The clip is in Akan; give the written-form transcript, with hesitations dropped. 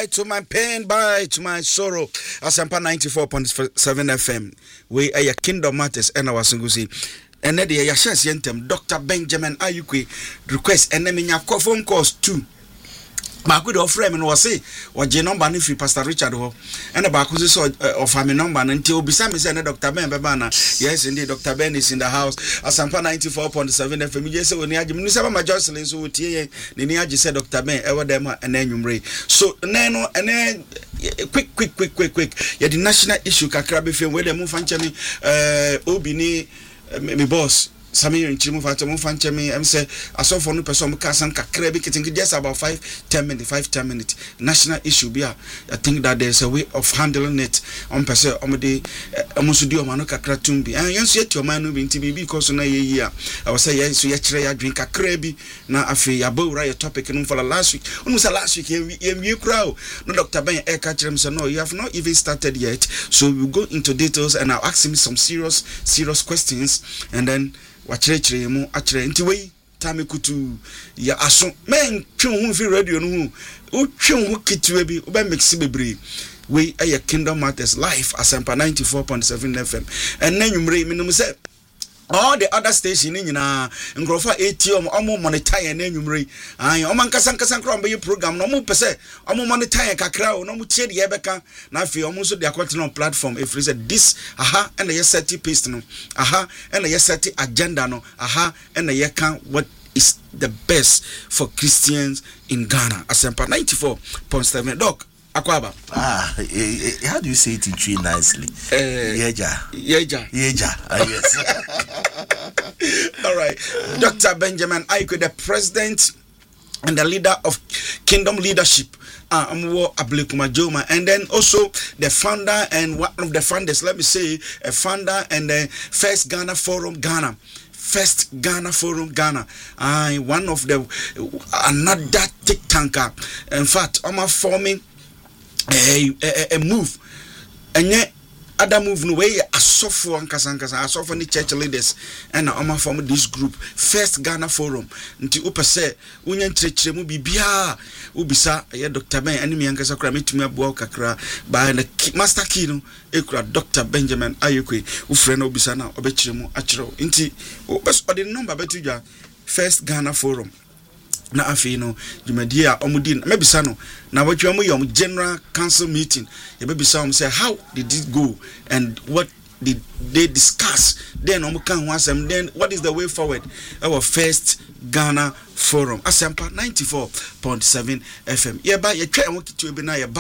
bye to my pain, bye to my sorrow. Asampa 94.7 FM. We are your Kingdom Matters and our Singusi. And then the Yashas Yentem, Dr. Benjamin Ayukwe request and then in your phone calls too. My good old friend was say, or J number if Pastor Richard ho, and about who's of family number until beside me said Dr. Ben Babana. Yes, indeed, Dr. Ben is in the house. Asampa 94.7 FM. Yes, when you say my Jocelyn, so the Niaji said Dr. Ben, ever them and then you so Nano and then quick. Yeah, the national issue Kakrabi film where they move and Obini, me boss. Samir in Chimu Fatamu Fanchemi, I'm say, I saw for no person Kasan Kakrebi getting just about 5-10 minutes. National issue be I think that there's a way of handling it on per se omedi Amusudio Manoka Kratumbi. And you see your man moving TB because na year. I was say yes, so you drink a crebi na afi abo right topic and for last week. Almost last week you crowd. No Dr. Ben catch them say no, you have not even started yet. So we'll go into details and I'll ask him some serious questions and then wachire mu achire nti wei tame kutu ya aso men twen hu fi radio no hu o twen hu kitwe bi o ba mix bebre wei aye Kingdom Matters live Asampa 94.7 FM and nanwumre minum say all the other station nyina ngrofa ATM omo monetize na enwumre an oman kasan kro mbe program no mo pese omo monetize kakra o no mo tie de yebeka na afi omo so de akwati on platform if said this and the set paste no and the set agenda no and the can what is the best for Christians in Ghana. Asampa 94.7 doc Akwaba. How do you say it in tree nicely? Yeja. Yes. All right. Dr. Benjamin Ayukwe, the president and the leader of Kingdom Leadership, Amwo Ablekuma Joma, and then also the founder and one of the founders, let me say, a founder and the First Ghana Forum Ghana. First Ghana Forum Ghana. One of the another thick tanker. In fact, I'm forming a move and yet other move no way asofo ankasa asofo ni church leaders and na form this group First Ghana Forum nti opese unya ntrechire mu bibia ubisa ya Dr. Ben anime ankasa kra metumi aboa kakra by the master key no ekura Dr. Benjamin Ayukwe ufre na ubisa na obechire mu achiro nti opese ode number betudwa First Ghana Forum na afi no jumadia omudin mebisa no na watwa mu yom general council meeting ye bebisa om say how did it go and what did they discuss then kan wasem then what is the way forward our First Ghana Forum Asampa 94.7 FM ye ba ye twa won kitu bi na ye ba